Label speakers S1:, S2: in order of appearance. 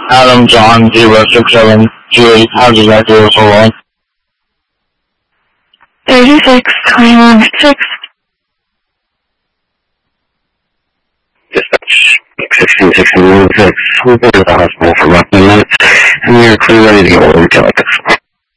S1: Adam John 06728. How does that do so long?
S2: 36, 21, 6.
S3: Dispatch 1661 6. We'll go to the hospital for about 10 minutes, and you're clear ready to go. What would you like us?